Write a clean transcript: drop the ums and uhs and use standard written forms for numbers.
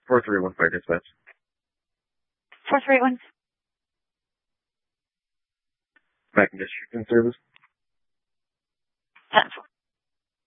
431 Fire Dispatch. 4381. Back in distribution service. 10-4.